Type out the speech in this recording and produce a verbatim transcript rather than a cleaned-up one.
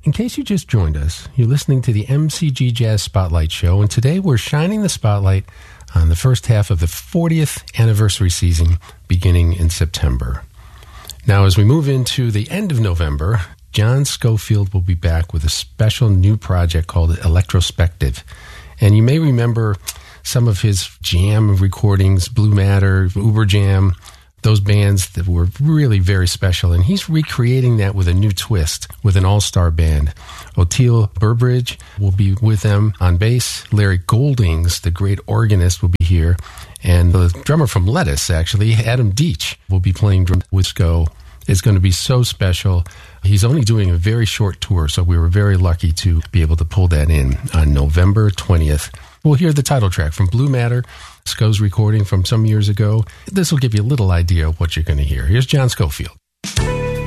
In case you just joined us, you're listening to the M C G Jazz Spotlight Show, and today we're shining the spotlight on the first half of the fortieth anniversary season beginning in September. Now, as we move into the end of November, John Scofield will be back with a special new project called Electrospective. And you may remember some of his jam recordings, Blue Matter, Uber Jam, those bands that were really very special. And he's recreating that with a new twist with an all-star band. Oteil Burbridge will be with them on bass. Larry Goldings, the great organist, will be here. And the drummer from Lettuce, actually, Adam Deach, will be playing drums with Sco. It's going to be so special. He's only doing a very short tour, so we were very lucky to be able to pull that in on November twentieth. We'll hear the title track from Blue Matter, Sco's recording from some years ago. This will give you a little idea of what you're going to hear. Here's John Scofield.